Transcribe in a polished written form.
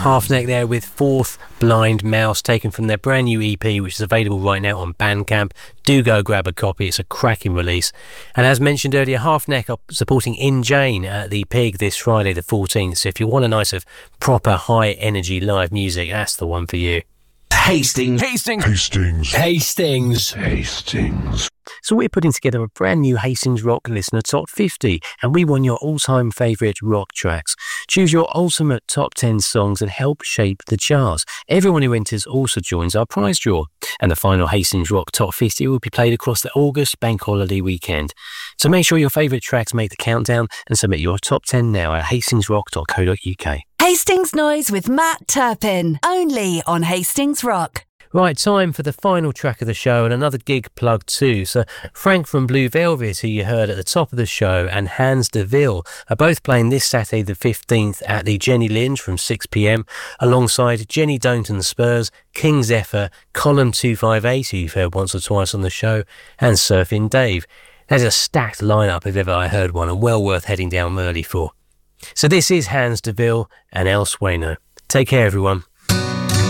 Halfneck there with Fourth Blind Mouse, taken from their brand new EP, which is available right now on Bandcamp. Do go grab a copy, it's a cracking release. And as mentioned earlier, Halfneck are supporting In Jane at the Pig this Friday the 14th, so if you want a nice of proper high energy live music, that's the one for you. Hastings. So we're putting together a brand new Hastings Rock Listener Top 50, and we want your all-time favourite rock tracks. Choose your ultimate top 10 songs and help shape the charts. Everyone who enters also joins our prize draw, and the final Hastings Rock Top 50 will be played across the August bank holiday weekend. So make sure your favourite tracks make the countdown and submit your top 10 now at hastingsrock.co.uk. Hastings Noise with Matt Turpin, only on Hastings Rock. Right, time for the final track of the show and another gig plug too. So Frank from Blue Velvet, who you heard at the top of the show, and Hans de Ville are both playing this Saturday the 15th at the Jenny Lind from 6pm, alongside Jenny Don't and the Spurs, King Zephyr, Column 258, who you've heard once or twice on the show, and Surfing Dave. That's a stacked lineup if ever I heard one, and well worth heading down early for. So this is Hans de Ville and El Sueno. Take care, everyone.